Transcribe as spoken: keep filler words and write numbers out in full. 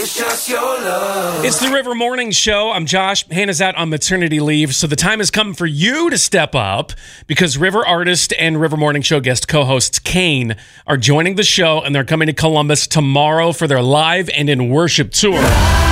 It's just your love. It's the River Morning Show. I'm Josh. Hannah's out on maternity leave, so the time has come for you to step up because River artist and River Morning Show guest co-hosts Kane are joining the show, and they're coming to Columbus tomorrow for their live and in worship tour.